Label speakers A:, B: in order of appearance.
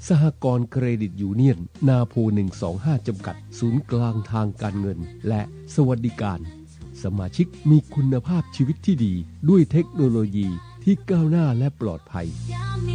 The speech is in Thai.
A: สหกรณ์เครดิตยูเนียนนาโพ125จำกัดศูนย์กลางทางการเงินและสวัสดิการสมาชิกมีคุณภาพชีวิตที่ดีด้วยเทคโนโลยีที่ก้าวหน้าและปลอดภัย